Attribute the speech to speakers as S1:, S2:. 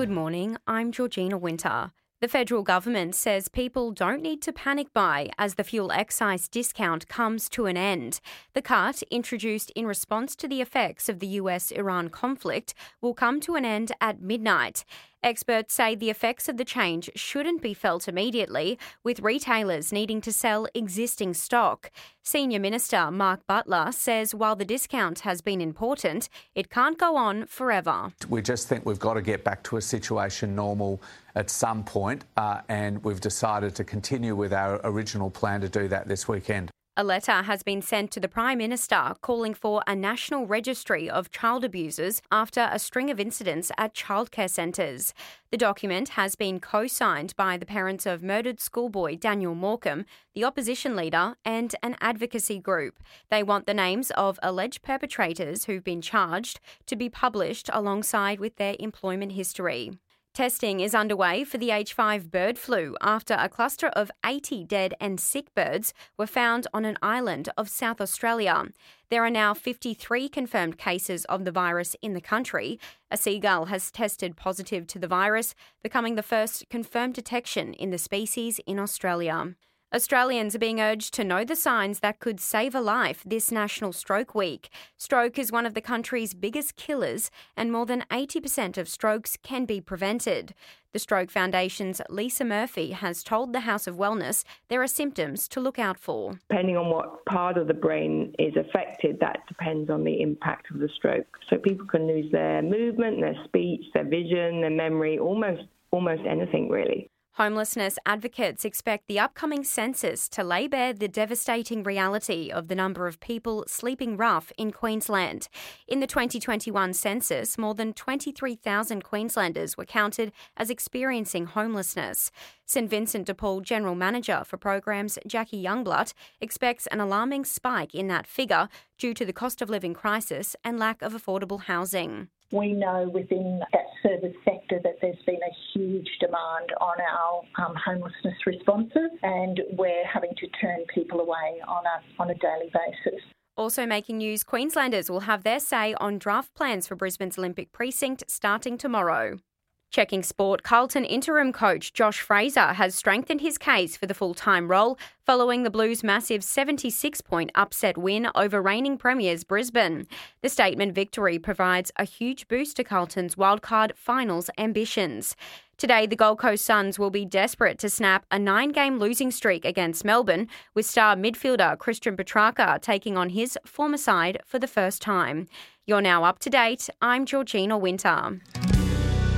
S1: Good morning, I'm Georgina Winter. The federal government says people don't need to panic buy as the fuel excise discount comes to an end. The cut, introduced in response to the effects of the US-Iran conflict, will come to an end at midnight. Experts say the effects of the change shouldn't be felt immediately, with retailers needing to sell existing stock. Senior Minister Mark Butler says while the discount has been important, it can't go on forever.
S2: We just think we've got to get back to a situation normal at some point, and we've decided to continue with our original plan to do that this weekend.
S1: A letter has been sent to the Prime Minister calling for a national registry of child abusers after a string of incidents at childcare centres. The document has been co-signed by the parents of murdered schoolboy Daniel Morecambe, the opposition leader, and an advocacy group. They want the names of alleged perpetrators who've been charged to be published alongside with their employment history. Testing is underway for the H5 bird flu after a cluster of 80 dead and sick birds were found on an island of South Australia. There are now 53 confirmed cases of the virus in the country. A seagull has tested positive to the virus, becoming the first confirmed detection in the species in Australia. Australians are being urged to know the signs that could save a life this National Stroke Week. Stroke is one of the country's biggest killers, and more than 80% of strokes can be prevented. The Stroke Foundation's Lisa Murphy has told the House of Wellness there are symptoms to look out for.
S3: Depending on what part of the brain is affected, that depends on the impact of the stroke. So people can lose their movement, their speech, their vision, their memory, almost anything really.
S1: Homelessness advocates expect the upcoming census to lay bare the devastating reality of the number of people sleeping rough in Queensland. In the 2021 census, more than 23,000 Queenslanders were counted as experiencing homelessness. St Vincent de Paul General Manager for Programs Jackie Youngblood expects an alarming spike in that figure due to the cost of living crisis and lack of affordable housing.
S4: We know within that service sector that there's been a huge demand on our homelessness responses, and we're having to turn people away on a daily basis.
S1: Also making news, Queenslanders will have their say on draft plans for Brisbane's Olympic precinct starting tomorrow. Checking sport, Carlton interim coach Josh Fraser has strengthened his case for the full-time role following the Blues' massive 76-point upset win over reigning premiers Brisbane. The statement victory provides a huge boost to Carlton's wildcard finals ambitions. Today, the Gold Coast Suns will be desperate to snap a 9-game losing streak against Melbourne, with star midfielder Christian Petrarca taking on his former side for the first time. You're now up to date. I'm Georgina Winter.